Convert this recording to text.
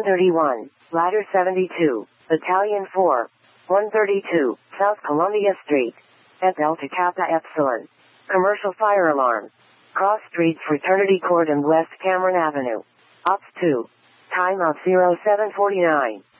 1031, Ladder 72, Battalion 4, 132, South Columbia Street, at Delta Kappa Epsilon. Commercial fire alarm. Cross Streets Fraternity Court and West Cameron Avenue. Ops 2. Time of 0749.